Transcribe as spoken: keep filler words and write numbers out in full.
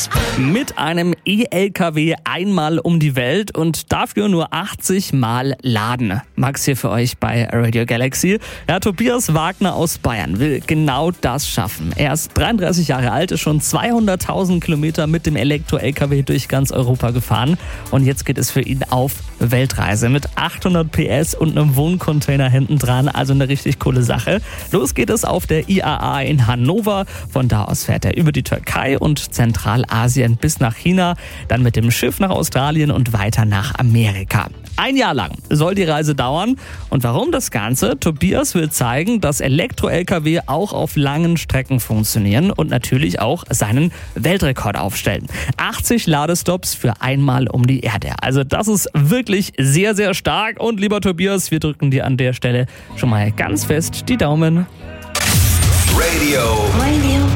Galaxy. Mit einem E-L K W einmal um die Welt und dafür nur achtzig Mal laden. Max hier für euch bei Radio Galaxy. Ja, Tobias Wagner aus Bayern will genau das schaffen. Er ist dreiunddreißig Jahre alt, ist schon zweihunderttausend Kilometer mit dem Elektro-L K W durch ganz Europa gefahren. Und jetzt geht es für ihn auf Weltreise mit achthundert P S und einem Wohncontainer hinten dran. Also eine richtig coole Sache. Los geht es auf der I A A in Hannover. Von da aus fährt er über die Türkei und Zentralasien bis nach China, dann mit dem Schiff nach Australien und weiter nach Amerika. Ein Jahr lang soll die Reise dauern. Und warum das Ganze? Tobias will zeigen, dass Elektro-L K W auch auf langen Strecken funktionieren und natürlich auch seinen Weltrekord aufstellen. achtzig Ladestops für einmal um die Erde. Also das ist wirklich sehr, sehr stark. Und lieber Tobias, wir drücken dir an der Stelle schon mal ganz fest die Daumen. Radio. Radio